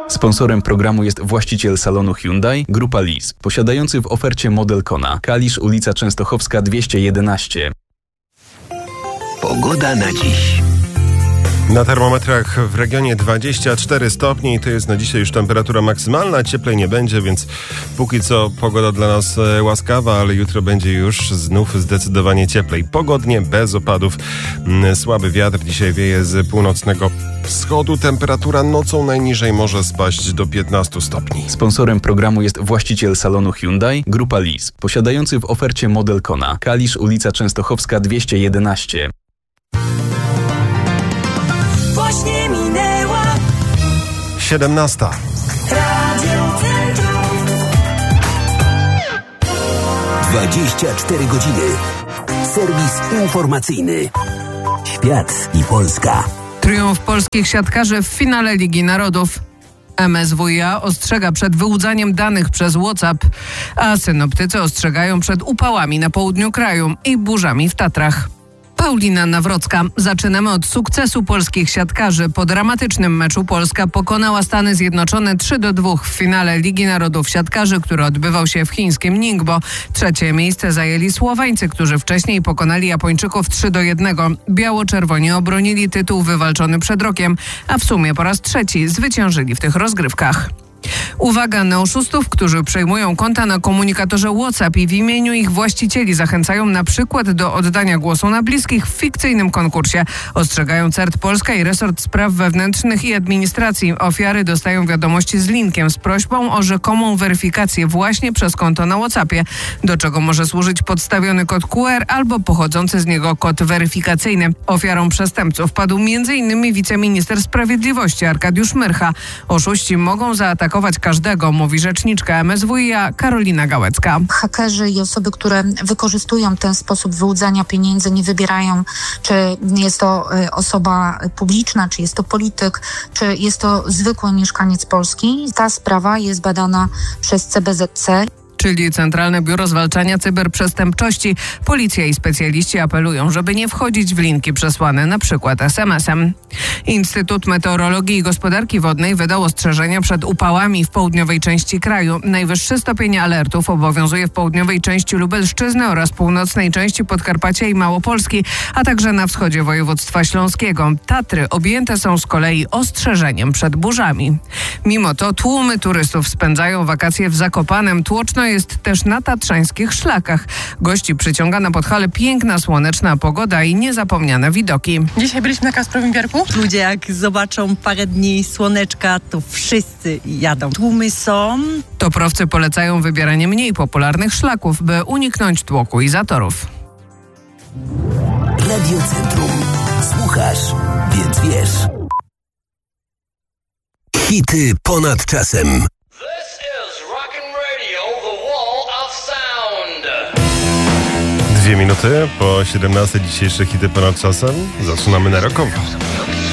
Sponsorem programu jest właściciel salonu Hyundai, Grupa Lis, posiadający w ofercie model Kona. Kalisz, ulica Częstochowska 211. Pogoda na dziś. Na termometrach w regionie 24 stopnie i to jest na dzisiaj już temperatura maksymalna. Cieplej nie będzie, więc póki co pogoda dla nas łaskawa, ale jutro będzie już znów zdecydowanie cieplej. Pogodnie, bez opadów. Słaby wiatr dzisiaj wieje z północnego wschodu. Temperatura nocą najniżej może spaść do 15 stopni. Sponsorem programu jest właściciel salonu Hyundai, Grupa Lis, posiadający w ofercie model Kona. Kalisz, ulica Częstochowska 211. Właśnie minęła 17. Radio Centrum. 24 godziny. Serwis informacyjny. Świat i Polska. Triumf polskich siatkarzy w finale Ligi Narodów. MSWiA ostrzega przed wyłudzaniem danych przez WhatsApp, a synoptycy ostrzegają przed upałami na południu kraju i burzami w Tatrach. Paulina Nawrocka. Zaczynamy od sukcesu polskich siatkarzy. Po dramatycznym meczu Polska pokonała Stany Zjednoczone 3-2 w finale Ligi Narodów Siatkarzy, który odbywał się w chińskim Ningbo. Trzecie miejsce zajęli Słoweńcy, którzy wcześniej pokonali Japończyków 3-1. Biało-czerwoni obronili tytuł wywalczony przed rokiem, a w sumie po raz trzeci zwyciężyli w tych rozgrywkach. Uwaga na oszustów, którzy przejmują konta na komunikatorze WhatsApp i w imieniu ich właścicieli zachęcają na przykład do oddania głosu na bliskich w fikcyjnym konkursie. Ostrzegają CERT Polska i Resort Spraw Wewnętrznych i Administracji. Ofiary dostają wiadomości z linkiem z prośbą o rzekomą weryfikację właśnie przez konto na WhatsAppie, do czego może służyć podstawiony kod QR albo pochodzący z niego kod weryfikacyjny. Ofiarą przestępców padł m.in. wiceminister sprawiedliwości Arkadiusz Myrcha. Oszuści mogą zaatakować każdego, mówi rzeczniczka MSWiA Karolina Gałecka. Hakerzy i osoby, które wykorzystują ten sposób wyłudzania pieniędzy, nie wybierają, czy jest to osoba publiczna, czy jest to polityk, czy jest to zwykły mieszkaniec Polski. Ta sprawa jest badana przez CBZC. Czyli Centralne Biuro Zwalczania Cyberprzestępczości. Policja i specjaliści apelują, żeby nie wchodzić w linki przesłane na przykład SMS-em. Instytut Meteorologii i Gospodarki Wodnej wydał ostrzeżenia przed upałami w południowej części kraju. Najwyższy stopień alertów obowiązuje w południowej części Lubelszczyzny oraz północnej części Podkarpacia i Małopolski, a także na wschodzie województwa śląskiego. Tatry objęte są z kolei ostrzeżeniem przed burzami. Mimo to tłumy turystów spędzają wakacje w Zakopanem. Tłoczno jest też na tatrzańskich szlakach. Gości przyciąga na Podhale piękna, słoneczna pogoda i niezapomniane widoki. Dzisiaj byliśmy na Kasprowym Jarku. Ludzie jak zobaczą parę dni słoneczka, to wszyscy jadą. Tłumy są. Toprowcy polecają wybieranie mniej popularnych szlaków, by uniknąć tłoku i zatorów. Radio Centrum. Słuchasz, więc wiesz. Hity ponad czasem. 2 minuty po 17 dzisiejsze hity ponad czasem. Zaczynamy na rokowo.